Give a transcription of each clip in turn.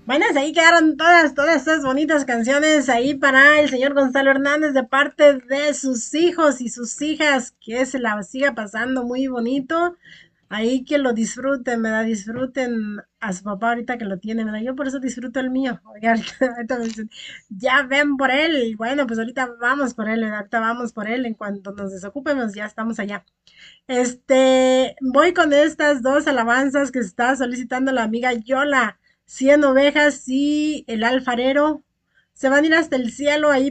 Bueno, ahí quedaron todas estas bonitas canciones ahí para el señor Gonzalo Hernández de parte de sus hijos y sus hijas, que se la siga pasando muy bonito. Ahí que lo disfruten, ¿verdad? Disfruten a su papá ahorita que lo tiene, ¿verdad? Yo por eso disfruto el mío. Oiga, ahorita me dicen, ya ven por él. Y bueno, pues ahorita vamos por él, ¿verdad? Ahorita vamos por él. En cuanto nos desocupemos, ya estamos allá. Voy con estas dos alabanzas que está solicitando la amiga Yola. 100 ovejas y el alfarero se van a ir hasta el cielo ahí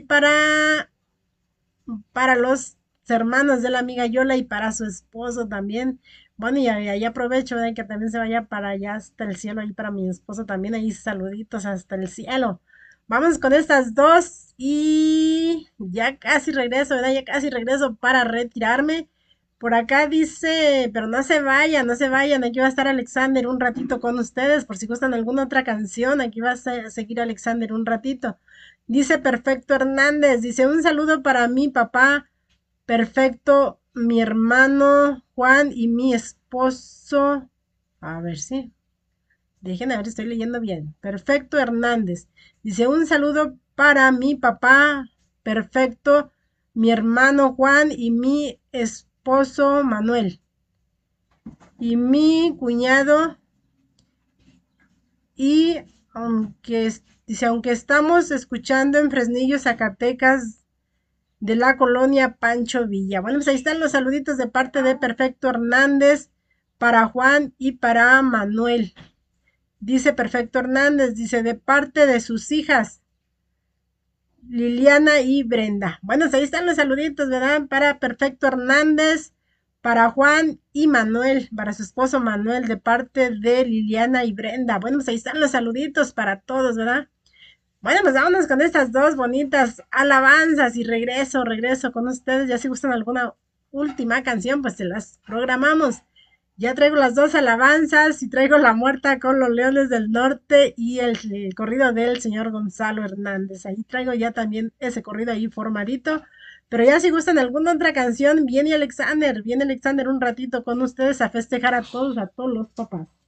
para los hermanos de la amiga Yola y para su esposo también. Bueno, y ahí aprovecho de que también se vaya para allá hasta el cielo, ahí para mi esposo también, ahí saluditos hasta el cielo. Vamos con estas dos y ya casi regreso, ¿verdad? Ya casi regreso para retirarme. Por acá dice, pero no se vayan, no se vayan, aquí va a estar Alexander un ratito con ustedes, por si gustan alguna otra canción, aquí va a seguir Alexander un ratito. Dice Perfecto Hernández, dice un saludo para mi papá, Perfecto, mi hermano Juan y mi esposo. A ver si, déjenme ver, estoy leyendo bien. Perfecto Hernández, dice un saludo para mi papá, Perfecto, mi hermano Juan y mi esposo Manuel. Y mi cuñado y dice, aunque estamos escuchando en Fresnillo, Zacatecas, de la colonia Pancho Villa. Bueno, pues ahí están los saluditos de parte de Perfecto Hernández para Juan y para Manuel. Dice Perfecto Hernández, dice de parte de sus hijas, Liliana y Brenda. Bueno, pues ahí están los saluditos, ¿verdad? Para Perfecto Hernández, para Juan y Manuel, para su esposo Manuel, de parte de Liliana y Brenda. Bueno, pues ahí están los saluditos para todos, ¿verdad? Bueno, pues vámonos con estas dos bonitas alabanzas y regreso con ustedes. Ya si gustan alguna última canción, pues se las programamos. Ya traigo las dos alabanzas y traigo La Muerta con los Leones del Norte y el corrido del señor Gonzalo Hernández. Ahí traigo ya también ese corrido ahí formadito. Pero ya si gustan alguna otra canción, viene Alexander un ratito con ustedes a festejar a todos los papás.